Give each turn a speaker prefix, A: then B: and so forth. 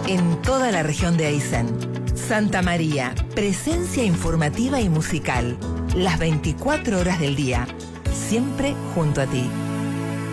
A: en toda la región de Aysén. Santa María, presencia informativa y musical, las 24 horas del día, siempre junto a ti.